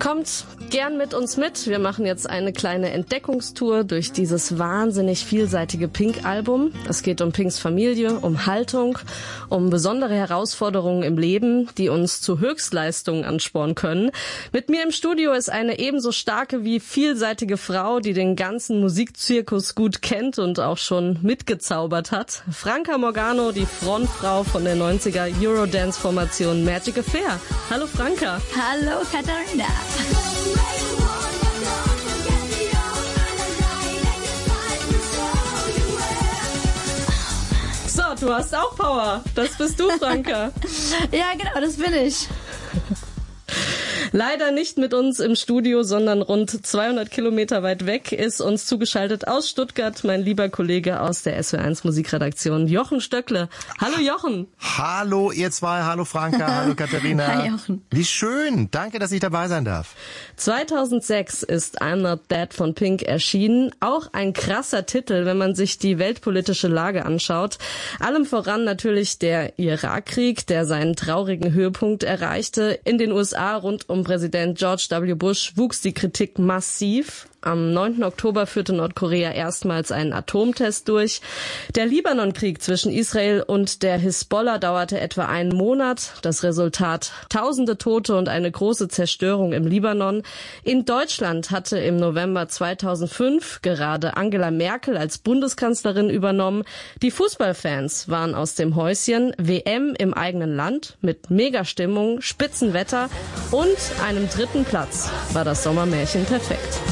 Kommt gern mit uns mit. Wir machen jetzt eine kleine Entdeckungstour durch dieses wahnsinnig vielseitige Pink-Album. Es geht um Pinks Familie, um Haltung, um besondere Herausforderungen im Leben, die uns zu Höchstleistungen anspornen können. Mit mir im Studio ist eine ebenso starke wie vielseitige Frau, die den ganzen Musikzirkus gut kennt und auch schon mitgezaubert hat. Franca Morgano, die Frontfrau von der 90er Eurodance-Formation Magic Affair. Hallo Franca. Hallo Katharina. So, du hast auch Power. Das bist du, Franca. Ja, genau, das bin ich. Leider nicht mit uns im Studio, sondern rund 200 Kilometer weit weg ist uns zugeschaltet aus Stuttgart mein lieber Kollege aus der SW1 Musikredaktion, Jochen Stöckle. Hallo Jochen. Hallo ihr zwei, hallo Franca, hallo Katharina. Hi Jochen. Wie schön, danke, dass ich dabei sein darf. 2006 ist I'm Not Dead von Pink erschienen. Auch ein krasser Titel, wenn man sich die weltpolitische Lage anschaut. Allem voran natürlich der Irakkrieg, der seinen traurigen Höhepunkt erreichte. In den USA rund um Präsident George W. Bush wuchs die Kritik massiv. Am 9. Oktober führte Nordkorea erstmals einen Atomtest durch. Der Libanonkrieg zwischen Israel und der Hisbollah dauerte etwa einen Monat. Das Resultat: tausende Tote und eine große Zerstörung im Libanon. In Deutschland hatte im November 2005 gerade Angela Merkel als Bundeskanzlerin übernommen. Die Fußballfans waren aus dem Häuschen. WM im eigenen Land mit Megastimmung, Spitzenwetter und einem 3. Platz war das Sommermärchen perfekt.